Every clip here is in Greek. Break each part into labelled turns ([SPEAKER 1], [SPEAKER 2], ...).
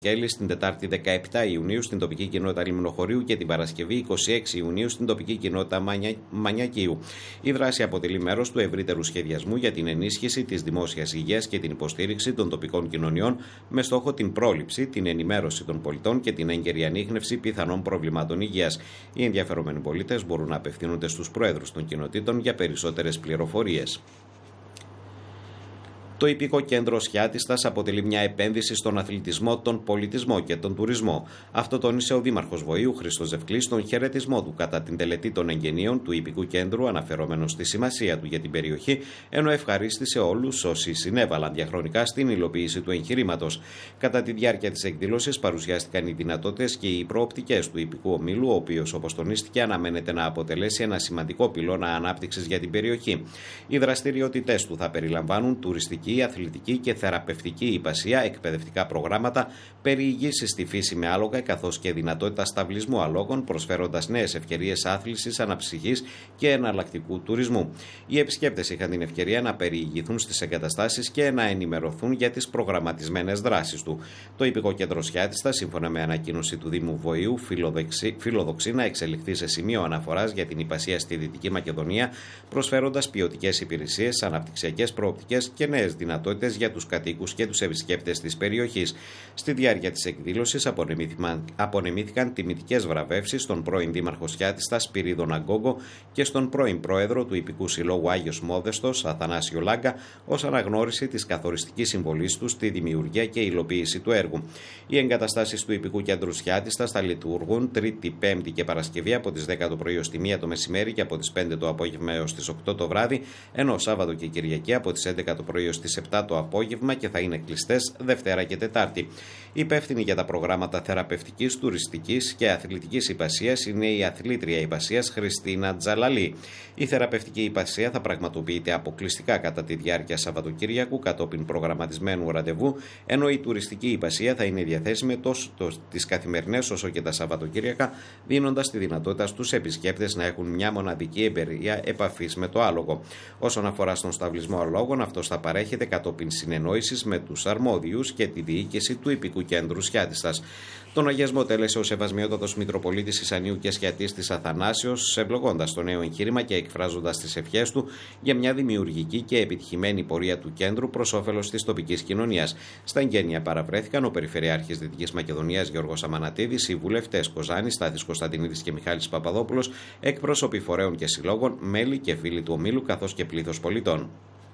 [SPEAKER 1] Κέλλη την Τετάρτη 17 Ιουνίου στην τοπική κοινότητα Λιμνοχωρίου και την Παρασκευή 26 Ιουνίου στην τοπική κοινότητα Μανιακίου. Η δράση αποτελεί μέρος του ευρύτερου σχεδιασμού για την ενίσχυση της δημόσιας υγείας και την υποστήριξη των τοπικών κοινωνιών με στόχο την πρόληψη, την ενημέρωση των πολιτών και την έγκαιρη ανίχνευση πιθανών προβλημάτων υγείας. Οι ενδιαφερόμενοι πολίτες μπορούν να απευθύνονται στους προέδρους των κοινοτήτων για περισσότερες πληροφορίες. Το Ιππικό Κέντρο Σιάτιστας αποτελεί μια επένδυση στον αθλητισμό, τον πολιτισμό και τον τουρισμό. Αυτό τόνισε ο Δήμαρχος Βοήου Χρήστος Ζευκλής στον χαιρετισμό του κατά την τελετή των εγγενείων του Ιππικού Κέντρου, αναφερόμενος στη σημασία του για την περιοχή, ενώ ευχαρίστησε όλους όσοι συνέβαλαν διαχρονικά στην υλοποίηση του εγχειρήματος. Κατά τη διάρκεια της εκδήλωσης παρουσιάστηκαν οι δυνατότητες και οι προοπτικές του Ιππικού Ομίλου, ο οποίος, όπως τονίστηκε, αναμένεται να αποτελέσει ένα σημαντικό πυλώνα ανάπτυξης για την περιοχή. Οι δραστηριότητες του θα περιλαμβάνουν τουριστική, αθλητική και θεραπευτική υπασία, εκπαιδευτικά προγράμματα, περιηγήσεις στη φύση με άλογα, καθώς και δυνατότητα σταυλισμού αλόγων, προσφέροντας νέες ευκαιρίες άθλησης, αναψυχής και εναλλακτικού τουρισμού. Οι επισκέπτες είχαν την ευκαιρία να περιηγηθούν στις εγκαταστάσεις και να ενημερωθούν για τις προγραμματισμένες δράσεις του. Το Ιππικό Κέντρο Σιάτιστα, σύμφωνα με ανακοίνωση του Δήμου Βοήου, φιλοδοξεί να εξελιχθεί σε σημείο αναφοράς για την υπασία στη Δυτική Μακεδονία, προσφέροντας ποιοτικές υπηρεσίες, αναπτυξιακές προοπτικές και νέες δυνατότητες για τους κατοίκους και τους επισκέπτες της περιοχής. Στη διάρκεια της εκδήλωσης απονεμήθηκαν τιμητικές βραβεύσεις στον πρώην Δήμαρχο Σιάτιστα Σπυρίδωνα Αγκόγκο και στον πρώην Πρόεδρο του Ιππικού Συλλόγου Άγιος Μόδεστος Αθανάσιο Λάγκα ως αναγνώριση της καθοριστικής συμβολής του στη δημιουργία και υλοποίηση του έργου. Οι εγκαταστάσεις του Ιππικού Κέντρου Σιάτιστας θα λειτουργούν Τρίτη, Πέμπτη και Παρασκευή από τις 10 το πρωί ως τη 1 το μεσημέρι και από τις 5 το απόγευμα έως τις 8 το βράδυ, ενώ Σάββατο και Κυριακή από τις 11 το πρωί ως τις 7 το απόγευμα και θα είναι κλειστές Δευτέρα και Τετάρτη. Υπεύθυνη για τα προγράμματα θεραπευτικής, τουριστικής και αθλητικής υπασίας είναι η αθλήτρια υπασίας Χριστίνα Τζαλαλή. Η θεραπευτική υπασία θα πραγματοποιείται αποκλειστικά κατά τη διάρκεια Σαββατοκύριακου κατόπιν προγραμματισμένου ραντεβού, ενώ η τουριστική υπασία θα είναι διαθέσιμη τόσο τις καθημερινές όσο και τα Σαββατοκύριακα, δίνοντας τη δυνατότητα στους επισκέπτες να έχουν μια μοναδική εμπειρία επαφής με το άλογο. Όσον αφορά στον σταυλισμό αλόγων, αυτός θα παρέχεται κατόπιν συνεννόησης με τους αρμόδιους και τη διοίκηση του Ιππικού Κέντρου Σιάτιστας. Τον αγιασμό τέλεσε ο Σεβασμιότατος Μητροπολίτης Ισανίου και Σιατίστης Αθανάσιος, ευλογώντας το νέο εγχείρημα και εκφράζοντας τις ευχές του για μια δημιουργική και επιτυχημένη πορεία του κέντρου προς όφελος της τοπικής κοινωνίας. Στα εγγένεια παραβρέθηκαν ο Περιφερειάρχης Δυτικής Μακεδονίας Γιώργος Αμανατίδης, οι βουλευτές Κοζάνης, Στάθης Κωνσταντινίδης και Μιχάλης Παπαδόπουλος, εκπρόσωποι φορέων και συλλόγων, μέλη και φίλοι του ομίλου καθώς και πλήθος πολιτών.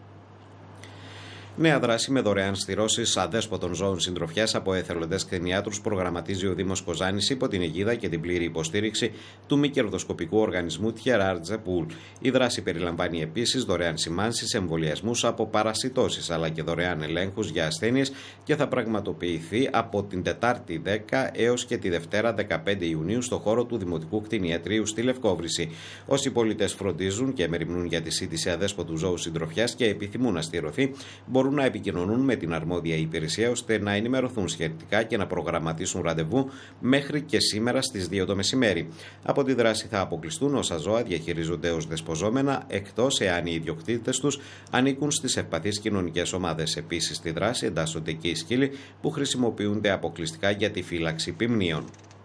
[SPEAKER 1] Νέα δράση με δωρεάν στηρώσεις αδέσποτων ζώων συντροφιάς από εθελοντές κτηνιάτρους προγραμματίζει ο Δήμος Κοζάνης υπό την αιγίδα και την πλήρη υποστήριξη του μη κερδοσκοπικού οργανισμού Τιεράρτζε Πουλ. Η δράση περιλαμβάνει επίσης δωρεάν σημάνσεις, εμβολιασμούς από παρασιτώσεις αλλά και δωρεάν ελέγχους για ασθένειες και θα πραγματοποιηθεί από την Τετάρτη 10 έως και τη Δευτέρα 15 Ιουνίου στο χώρο του Δημοτικού Κτηνιατρίου στη Λευκόβρηση. Όσοι πολίτες φροντίζουν και μεριμνούν για τη σύντηση αδέσποτου ζώου συντροφιάς και επιθυμούν να στηρωθεί, μπορούν να επικοινωνούν με την αρμόδια υπηρεσία ώστε να ενημερωθούν σχετικά και να προγραμματίσουν ραντεβού μέχρι και σήμερα στις 2 το μεσημέρι. Από τη δράση θα αποκλειστούν όσα ζώα διαχειρίζονται ως δεσποζόμενα, εκτός εάν οι ιδιοκτήτες τους ανήκουν στις ευπαθείς κοινωνικές ομάδες. Επίσης, στη δράση εντάσσονται και οι σκύλοι που χρησιμοποιούνται αποκλειστικά για τη φύλαξη ποιμνίων.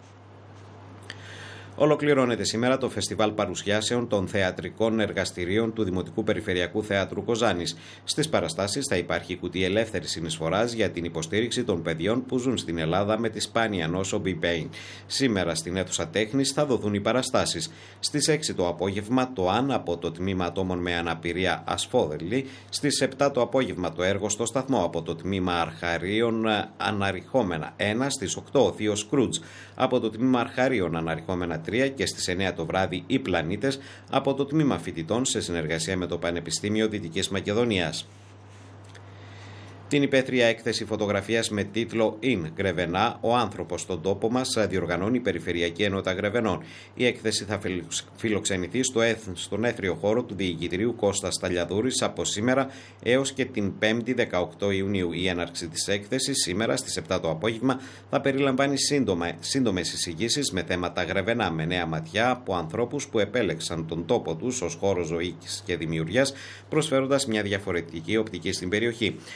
[SPEAKER 1] Ολοκληρώνεται σήμερα το Φεστιβάλ Παρουσιάσεων των Θεατρικών Εργαστηρίων του Δημοτικού Περιφερειακού Θεάτρου Κοζάνης. Στις παραστάσεις θα υπάρχει κουτί ελεύθερης συνεισφοράς για την υποστήριξη των παιδιών που ζουν στην Ελλάδα με τη σπάνια νόσο B-Pain. Σήμερα στην αίθουσα τέχνης θα δοθούν οι παραστάσεις. Στις 6 το απόγευμα το ΑΝ από το Τμήμα Ατόμων με Αναπηρία Ασφόδελη. Στις 7 το απόγευμα το έργο στο σταθμό από το Τμήμα Αρχαρίων Αναρριχόμενα 1. Στις 8 ο Θείος Σκρούτζ από το Τμήμα Αρχαρίων Αναρριχόμενα 3 και στις 9 το βράδυ οι Πλανήτες από το Τμήμα Φοιτητών σε συνεργασία με το Πανεπιστήμιο Δυτικής Μακεδονίας. Την υπαίθρια έκθεση φωτογραφίας με τίτλο «Ιν Γκρεβενά, ο άνθρωπος στον τόπο μας» διοργανώνει η Περιφερειακή Ενότητα Γρεβενών. Η έκθεση θα φιλοξενηθεί στον έθριο χώρο του Διοικητηρίου Κώστας Σταλιαδούρης από σήμερα έως και την 5η 18 Ιουνίου. Η έναρξη της έκθεσης σήμερα στις 7 το απόγευμα θα περιλαμβάνει σύντομες εισηγήσεις με θέματα Γρεβενά με νέα ματιά από ανθρώπους που επέλεξαν τον τόπο τους ως χώρο ζωής και δημιουργίας, προσφέροντας μια διαφορετική οπτική στην περιοχή. Η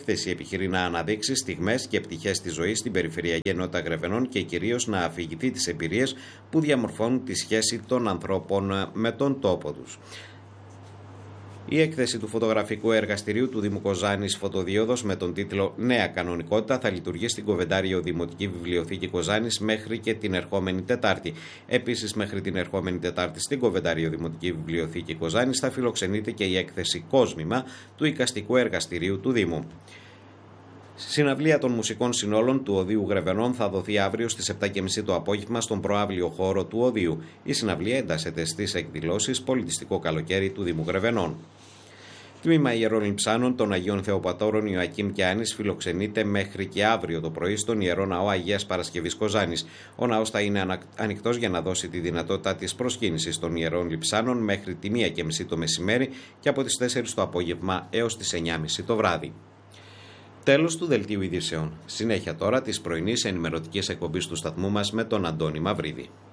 [SPEAKER 1] έκθεση επιχειρεί να αναδείξει στιγμές και πτυχές της ζωής στην Περιφερειακή Ενότητα Γρεβενών και κυρίως να αφηγηθεί τις εμπειρίες που διαμορφώνουν τη σχέση των ανθρώπων με τον τόπο τους. Η έκθεση του φωτογραφικού εργαστηρίου του Δήμου Κοζάνης Φωτοδίωδος με τον τίτλο «Νέα Κανονικότητα» θα λειτουργεί στην Κοβεντάριο Δημοτική Βιβλιοθήκη Κοζάνης μέχρι και την ερχόμενη Τετάρτη. Επίσης, μέχρι την ερχόμενη Τετάρτη στην Κοβεντάριο Δημοτική Βιβλιοθήκη Κοζάνης θα φιλοξενείται και η έκθεση «Κόσμημα» του Οικαστικού Εργαστηρίου του Δήμου. Συναυλία των μουσικών συνόλων του Οδείου Γρεβενών θα δοθεί αύριο στις 7.30 το απόγευμα στον προαύλιο χώρο του Οδείου. Η συναυλία εντάσσεται στις εκδηλώσεις Πολιτιστικό Καλοκαίρι του Δήμου Γρεβενών. Τμήμα Ιερών Λειψάνων των Αγίων Θεοπατώρων Ιωακήμ και Άνης φιλοξενείται μέχρι και αύριο το πρωί στον Ιερό Ναό Αγίας Παρασκευής Κοζάνης. Ο ναός θα είναι ανοιχτός για να δώσει τη δυνατότητα της προσκύνησης των Ιερών Λειψάνων μέχρι τη 1.30 το μεσημέρι και από τις 4 το απόγευμα έως τις 9.30 το βράδυ. Τέλος του Δελτίου Ειδήσεων. Συνέχεια τώρα της πρωινής ενημερωτικής εκπομπής του σταθμού μας με τον Αντώνη Μαυρίδη.